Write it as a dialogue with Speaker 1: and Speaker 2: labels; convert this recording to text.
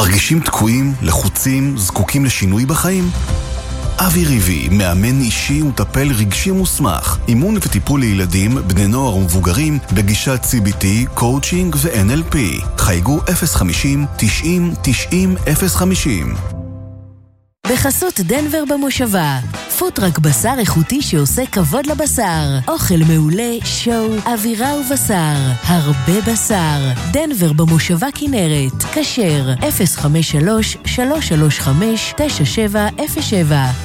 Speaker 1: מרגישים תקועים, לחוצים, זקוקים לשינוי בחיים? אבי ריבי, מאמן אישי וטפל רגשי מוסמך, אימון וטיפול לילדים, בני נוער ומבוגרים, בגישת CBT, קואוצ'ינג ו-NLP. חייגו 050-90-90-050.
Speaker 2: בחסות דנבר במושבה, פוטרק בשר איכותי שעושה כבוד לבשר, אוכל מעולה, שואו, אווירה ובשר, הרבה בשר. דנבר במושבה כנרת, כשר 053-335-9707.